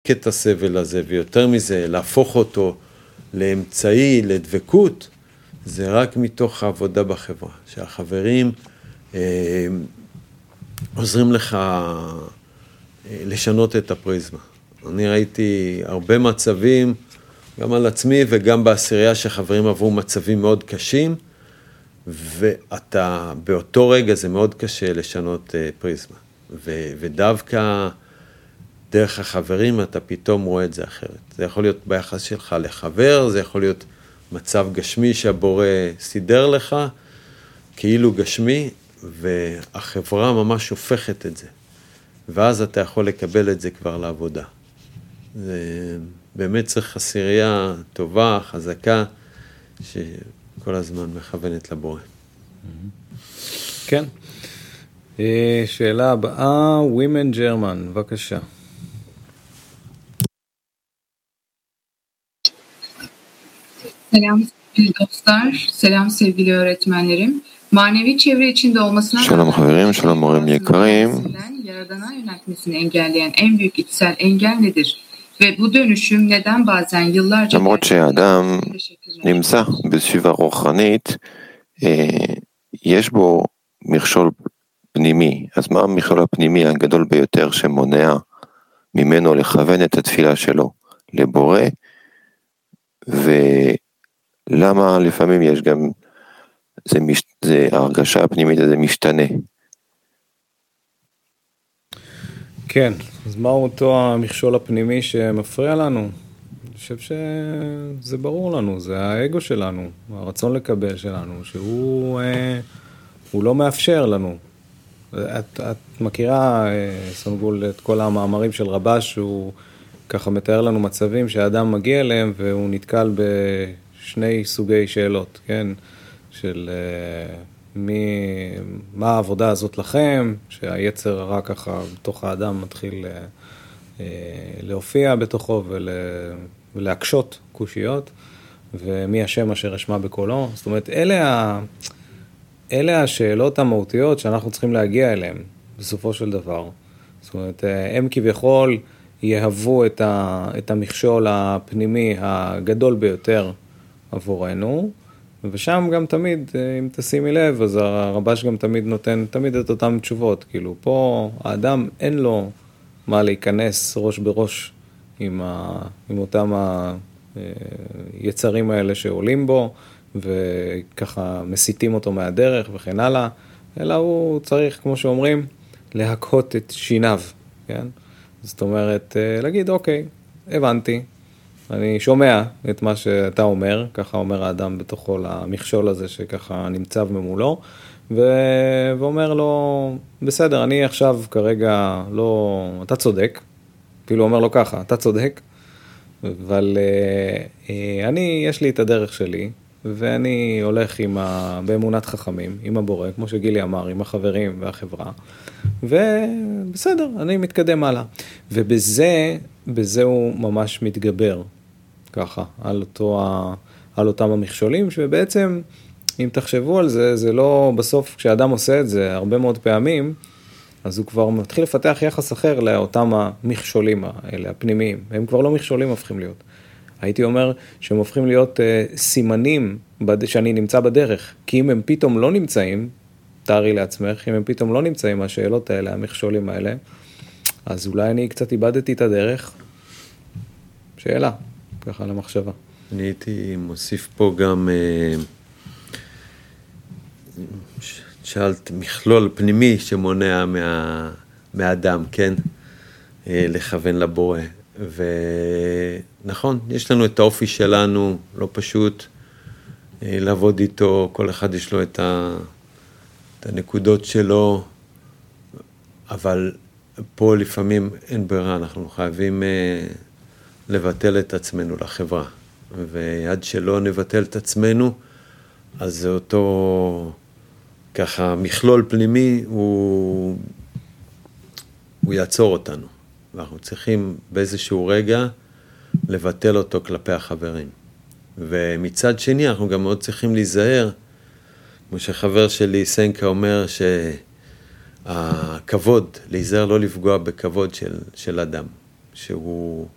את הסבל הזה, ויותר מזה, להפוך אותו לאמצעי, לדבקות, זה רק מתוך העבודה בחברה, שהחברים עוזרים לך לשנות את הפריזמה. אני ראיתי הרבה מצבים, גם על עצמי וגם בעשירייה, שחברים עברו מצבים מאוד קשים, ואתה באותו רגע זה מאוד קשה לשנות פריזמה. ודווקא דרך החברים אתה פתאום רואה את זה אחרת. זה יכול להיות ביחס שלך לחבר, זה יכול להיות מצב גשמי שהבורא סידר לך, כאילו גשמי, והחברה ממש הופכת את זה. ואז אתה יכול לקבל את זה כבר לעבודה. זה באמת צריך עשירייה טובה, חזקה, שכל הזמן מכוונת לבורא. כן. שאלה הבאה, Women German, בבקשה. Selam dostlar, selam sevgili öğretmenlerim. Manevi çevre içinde olmasına שלום חברים, שלום מורים יקרים. Yaradana yöneltmesini engelleyen en büyük içsel engel nedir? Ve bu dönüşüm neden bazen yıllarca... למרות שהאדם נמצא בסביבה רוחנית, יש בו מכשול פנימי. אז מה המכשול הפנימי הגדול ביותר שמונע ממנו לכוון את התפילה שלו לבורא? ולמה לפעמים יש גם, זה ההרגשה הפנימית הזה משתנה. כן, אז מהו אותו המכשול הפנימי שמפריע לנו? אני חושב שזה ברור לנו, זה האגו שלנו, הרצון לקבל שלנו, שהוא לא מאפשר לנו. את מכירה, סנגול, את כל המאמרים של רבש, שהוא ככה מתאר לנו מצבים שהאדם מגיע אליהם, והוא נתקל בשני סוגי שאלות, כן? של מה העבודה הזאת לכם, שהיצר הרע ככה בתוך האדם מתחיל להופיע בתוכו ולהקשות קושיות, ומי השם אשר אשמע בקולו. זאת אומרת, אלה השאלות המהותיות שאנחנו צריכים להגיע אליהן בסופו של דבר. זאת אומרת, הם כביכול יהוו את המכשול הפנימי הגדול ביותר עבורנו, ושם גם תמיד, אם תשימי לב, אז הרבש גם תמיד נותן תמיד את אותם תשובות. כאילו, פה האדם אין לו מה להיכנס ראש בראש עם אותם היצרים האלה שעולים בו, וככה מסיתים אותו מהדרך וכן הלאה, אלא הוא צריך, כמו שאומרים, להקהות את שיניו, כן? זאת אומרת, להגיד, אוקיי, הבנתי, אני שומע את מה שאתה אומר, ככה אומר האדם בתוכו למכשול הזה שככה נמצא ממולו, ואומר לו, בסדר, אני עכשיו כרגע לא, אתה צודק, אפילו אומר לו ככה, אתה צודק, אבל יש לי את הדרך שלי, ואני הולך באמונת חכמים, עם הבורא, כמו שגילי אמר, עם החברים והחברה, ובסדר, אני מתקדם הלאה. ובזה הוא ממש מתגבר, ככה, על אותם המכשולים, שבעצם, אם תחשבו על זה, זה לא, בסוף, כשאדם עושה את זה הרבה מאוד פעמים, אז הוא כבר מתחיל לפתח יחס אחר לאותם המכשולים האלה, הפנימיים. הם כבר לא מכשולים הופכים להיות. הייתי אומר שהם הופכים להיות סימנים שאני נמצא בדרך, כי אם הם פתאום לא נמצאים, תארי לעצמך, אם הם פתאום לא נמצאים, השאלות האלה, המכשולים האלה, אז אולי אני קצת איבדתי את הדרך. שאלה, ככה למחשבה. אני הייתי מוסיף פה גם, שאלת מכלול פנימי שמונע מהאדם, כן? לכוון לבורא. ונכון, יש לנו את האופי שלנו, לא פשוט לעבוד איתו, כל אחד יש לו את הנקודות שלו, אבל פה לפעמים אין ברירה, אנחנו חייבים לבטל את עצמנו לחברה, ועד שלא נבטל את עצמנו, אז זה אותו ככה מכלול פנימי, הוא יעצור אותנו. ואנחנו צריכים באיזשהו רגע לבטל אותו כלפי החברים. ומצד שני, אנחנו גם מאוד צריכים להיזהר, כמו שחבר שלי סנקה אומר, שהכבוד, להיזהר לא לפגוע בכבוד של אדם, שהוא